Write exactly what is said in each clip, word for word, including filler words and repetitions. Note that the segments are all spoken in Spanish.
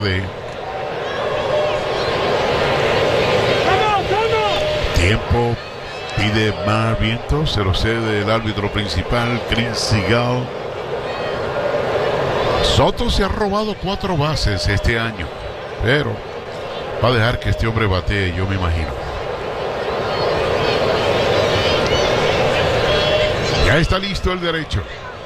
de tiempo pide más viento, se lo cede el árbitro principal Chris Seagal. Soto se ha robado cuatro bases este año, pero va a dejar que este hombre batee, yo me imagino. Ya está listo el derecho.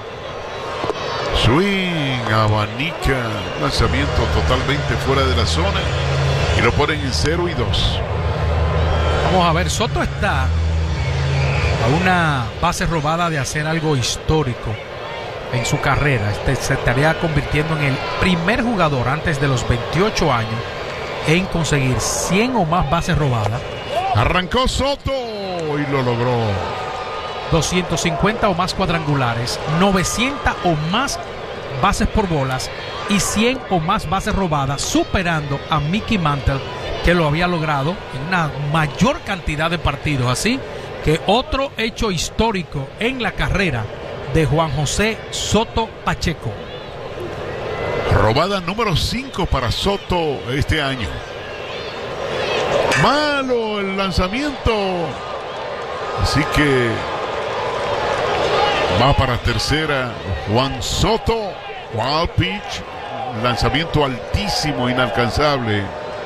Swing, abanica, lanzamiento totalmente fuera de la zona y lo ponen en cero y dos. Vamos a ver, Soto está a una base robada de hacer algo histórico en su carrera. Este se estaría convirtiendo en el primer jugador antes de los veintiocho años en conseguir cien o más bases robadas. Arrancó Soto y lo logró. doscientos cincuenta o más cuadrangulares, novecientas o más bases por bolas y cien o más bases robadas, superando a Mickey Mantle, que lo había logrado en una mayor cantidad de partidos. Así que otro hecho histórico en la carrera de Juan José Soto Pacheco. Robada número cinco para Soto este año. Malo el lanzamiento, así que va para tercera Juan Soto. Wild pitch, lanzamiento altísimo, inalcanzable.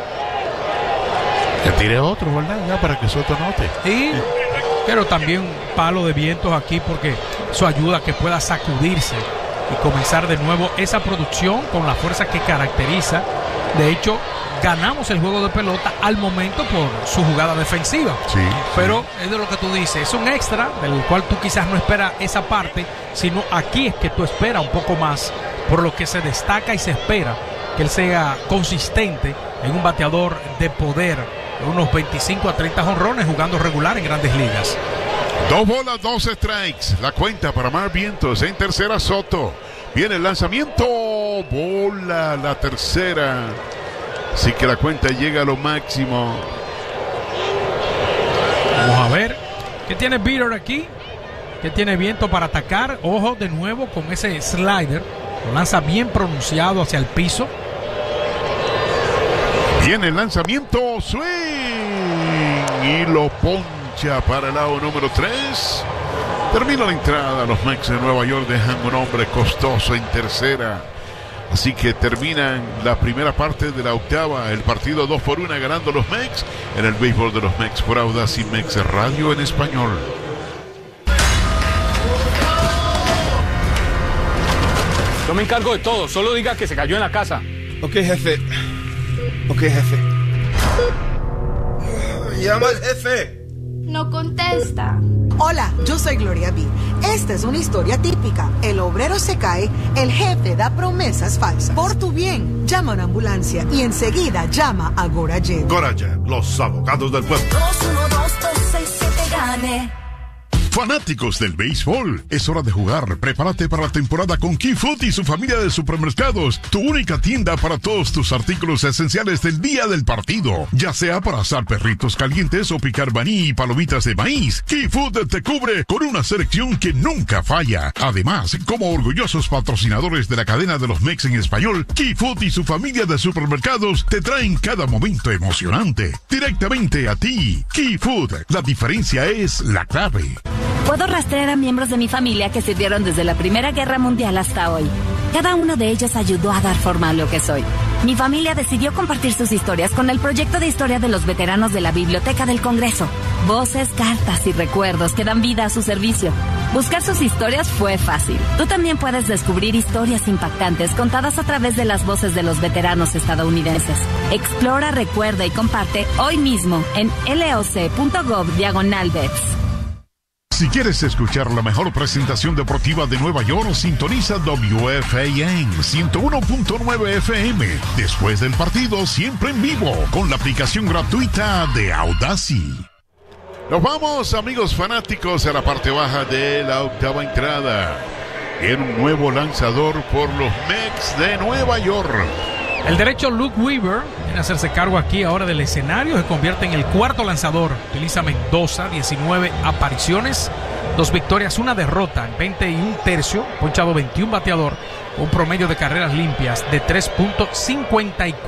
Que tire otro, ¿verdad? Ya para que Soto note. Sí, pero también palo de vientos aquí, porque eso ayuda a que pueda sacudirse y comenzar de nuevo esa producción con la fuerza que caracteriza. De hecho, ganamos el juego de pelota al momento por su jugada defensiva. Sí, pero sí. Es de lo que tú dices, es un extra del cual tú quizás no esperas esa parte, sino aquí es que tú esperas un poco más, por lo que se destaca y se espera que él sea consistente en un bateador de poder, de unos veinticinco a treinta jonrones jugando regular en Grandes Ligas. Dos bolas, dos strikes. La cuenta para Mar Vientos. En tercera Soto. Viene el lanzamiento. Bola la tercera. Así que la cuenta llega a lo máximo. Vamos a ver qué tiene Bitter aquí, que tiene viento para atacar. Ojo de nuevo con ese slider, lo lanza bien pronunciado hacia el piso. Viene el lanzamiento, swing y lo poncha para el lado número tres. Termina la entrada. Los Mets de Nueva York dejan un hombre costoso en tercera. Así que terminan la primera parte de la octava, el partido dos por uno ganando los Mets en el béisbol de los Mets por Audacy Mex Radio en español. Yo me encargo de todo, solo diga que se cayó en la casa. Ok, jefe. Ok, jefe. Llama al jefe. No contesta. Hola, yo soy Gloria B. Esta es una historia típica. El obrero se cae, el jefe da promesas falsas. Por tu bien, llama a una ambulancia y enseguida llama a Gorajet. Gorajet, los abogados del pueblo. dos uno dos dos seis siete gane. Fanáticos del béisbol, es hora de jugar. Prepárate para la temporada con Key Food y su familia de supermercados, tu única tienda para todos tus artículos esenciales del día del partido, ya sea para asar perritos calientes o picar maní y palomitas de maíz. Key Food te cubre con una selección que nunca falla. Además, como orgullosos patrocinadores de la cadena de los Mex en español, Key Food y su familia de supermercados te traen cada momento emocionante directamente a ti. Key Food, la diferencia es la clave. Puedo rastrear a miembros de mi familia que sirvieron desde la Primera Guerra Mundial hasta hoy. Cada uno de ellos ayudó a dar forma a lo que soy. Mi familia decidió compartir sus historias con el proyecto de historia de los veteranos de la Biblioteca del Congreso. Voces, cartas y recuerdos que dan vida a su servicio. Buscar sus historias fue fácil. Tú también puedes descubrir historias impactantes contadas a través de las voces de los veteranos estadounidenses. Explora, recuerda y comparte hoy mismo en loc.gov diagonal vets. Si quieres escuchar la mejor presentación deportiva de Nueva York, sintoniza W F A N ciento uno punto nueve F M. Después del partido, siempre en vivo, con la aplicación gratuita de Audacy. Nos vamos, amigos fanáticos, a la parte baja de la octava entrada. En un nuevo lanzador por los Mets de Nueva York. El derecho Luke Weaver viene a hacerse cargo aquí ahora del escenario. Se convierte en el cuarto lanzador. Utiliza Mendoza, diecinueve apariciones, Dos victorias, una derrota en veinte y un tercio, ponchado veintiún bateador, un promedio de carreras limpias de tres punto cincuenta y cuatro.